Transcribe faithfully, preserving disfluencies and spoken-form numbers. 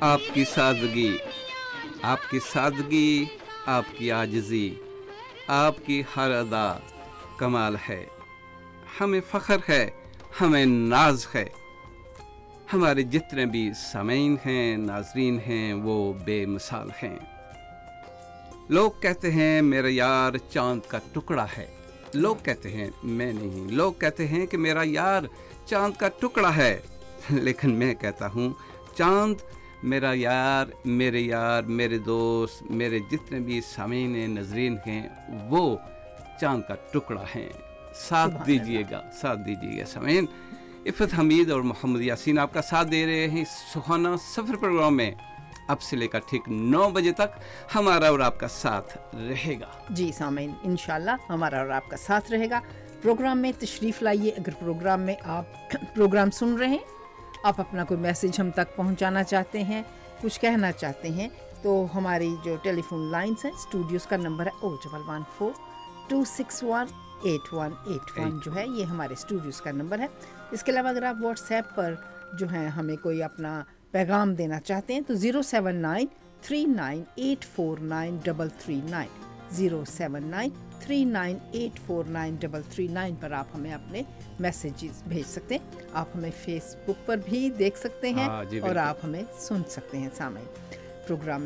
آپ کی سادگی، آپ کی سادگی، آپ کی عاجزی، آپ کی ہر ادا کمال ہے. ہمیں فخر ہے، ہمیں ناز ہے. ہمارے جتنے بھی سامعین ہیں، ناظرین ہیں، وہ بے مثال ہیں. لوگ کہتے ہیں میرا یار چاند کا ٹکڑا ہے. لوگ کہتے ہیں، میں نہیں، لوگ کہتے ہیں کہ میرا یار چاند کا ٹکڑا ہے. لیکن میں کہتا ہوں چاند میرا یار، میرے یار، میرے دوست، میرے جتنے بھی سامعین ناظرین ہیں، وہ چاند کا ٹکڑا ہیں. ساتھ دیجیے گا، ساتھ دیجیے گا سامعین. عفت حمید اور محمد یاسین آپ کا ساتھ دے رہے ہیں اس سہانا سفر پروگرام میں. اب سے لے کر ٹھیک نو بجے تک ہمارا اور آپ کا ساتھ رہے گا. جی سامعین، انشاءاللہ ہمارا اور آپ کا ساتھ رہے گا. پروگرام میں تشریف لائیے. اگر پروگرام میں آپ پروگرام سن رہے ہیں، آپ اپنا کوئی میسج ہم تک پہنچانا چاہتے ہیں، کچھ کہنا چاہتے ہیں، تو ہماری جو ٹیلی فون لائنس ہیں، اسٹوڈیوز کا نمبر ہے O double one four to six one at one at one جو ہے یہ ہمارے اسٹوڈیوز کا نمبر ہے. اس کے علاوہ اگر آپ واٹس ایپ پر جو ہے ہمیں کوئی اپنا پیغام دینا چاہتے ہیں تو zero seven nine three nine eight four nine double three nine zero seven nine three nine eight four nine double three nine پر آپ ہمیں اپنے میسیجز بھیج سکتے ہیں. آپ ہمیں فیس بک پر بھی دیکھ سکتے ہیں اور آپ ہمیں سن سکتے ہیں. سامعین، پروگرام